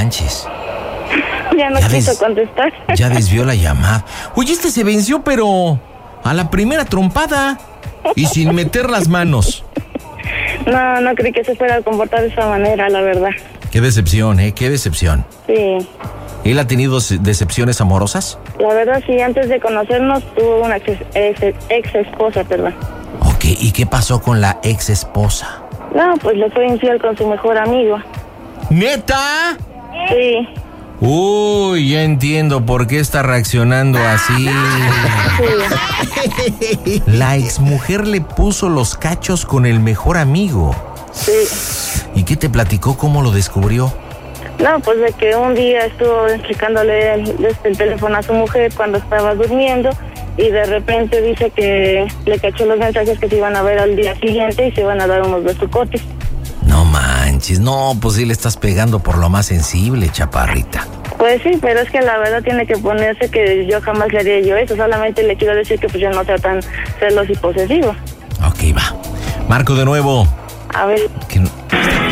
manches. Ya no quiso contestar. Ya desvió la llamada. Oye, se venció, pero a la primera trompada y sin meter las manos. No creí que se fuera a comportar de esa manera, la verdad. Qué decepción, qué decepción. Sí. ¿Él ha tenido decepciones amorosas? La verdad, sí, antes de conocernos tuvo una ex esposa, perdón. Ok, ¿y qué pasó con la ex esposa? No, pues le fue infiel con su mejor amigo. ¿Neta? Sí. Uy, ya entiendo por qué está reaccionando así. Sí. La exmujer le puso los cachos con el mejor amigo. Sí. ¿Y qué te platicó? ¿Cómo lo descubrió? No, pues de que un día estuvo checándole el teléfono a su mujer cuando estaba durmiendo y de repente dice que le cachó los mensajes que se iban a ver al día siguiente y se iban a dar unos besucotes. No manches, no, pues sí le estás pegando por lo más sensible, chaparrita. Pues sí, pero es que la verdad tiene que ponerse que yo jamás le haría yo eso, solamente le quiero decir que pues yo no sea tan celoso y posesivo. Ok, va. Marco de nuevo. A ver. Que